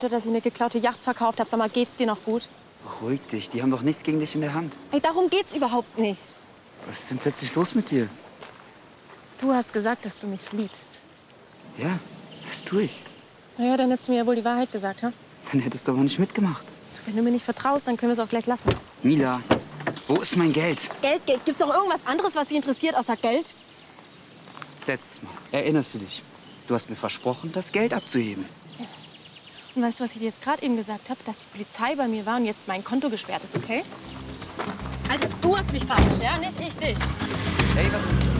dass ich eine geklaute Yacht verkauft habe. Sag mal, geht's dir noch gut? Beruhig dich, die haben doch nichts gegen dich in der Hand. Ey, darum geht's überhaupt nicht. Was ist denn plötzlich los mit dir? Du hast gesagt, dass du mich liebst. Ja, das tue ich. Naja, dann hättest du mir ja wohl die Wahrheit gesagt, ha? Dann hättest du aber nicht mitgemacht. Wenn du mir nicht vertraust, dann können wir es auch gleich lassen. Mila, wo ist mein Geld? Geld, Geld. Gibt's noch irgendwas anderes, was Sie interessiert, außer Geld? Letztes Mal. Erinnerst du dich? Du hast mir versprochen, das Geld abzuheben. Ja. Und weißt du, was ich dir jetzt gerade eben gesagt habe? Dass die Polizei bei mir war und jetzt mein Konto gesperrt ist, okay? Also, du hast mich verarscht, ja? Nicht ich dich. Ey, was...